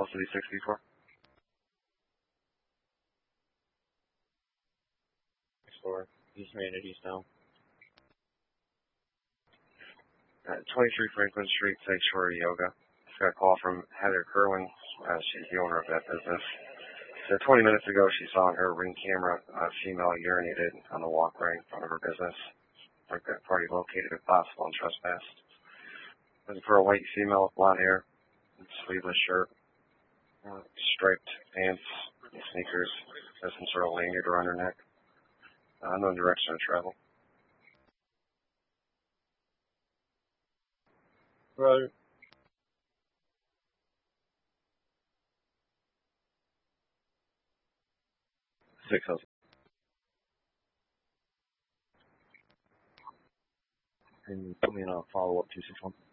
LCD 64. Store. East Main now. 23 Franklin Street, Sanctuary Yoga. Just got a call from Heather Kerwin. She's the owner of that business. So 20 minutes ago, she saw on her Ring camera a female urinated on the walkway in front of her business. Party located if possible and trespassed. Looking for a white female with blonde hair, sleeveless shirt, striped pants, sneakers, has some sort of lanyard around her neck. No direction of travel. Right. 6 Can you put me in a follow-up 261?